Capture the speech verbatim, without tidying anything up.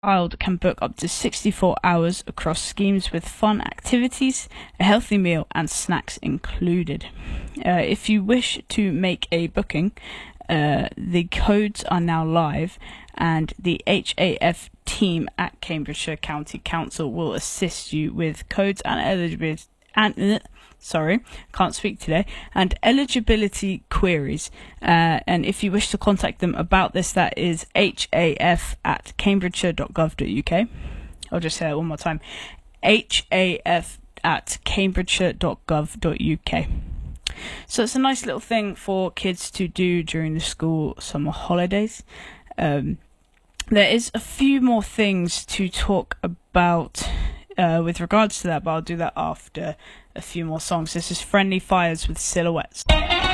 child can book up to sixty-four hours across schemes with fun activities, a healthy meal and snacks included. Uh, if you wish to make a booking, uh, the codes are now live and the H A F team at Cambridgeshire County Council will assist you with codes and eligibility and uh, sorry, can't speak today, and eligibility queries. Uh, and if you wish to contact them about this, that is H A F at cambridgeshire dot gov dot U K. I'll just say it one more time. H A F at cambridgeshire dot gov dot U K. So it's a nice little thing for kids to do during the school summer holidays. Um, there is a few more things to talk about Uh, with regards to that, but I'll do that after a few more songs. This is Friendly Fires with Silhouettes.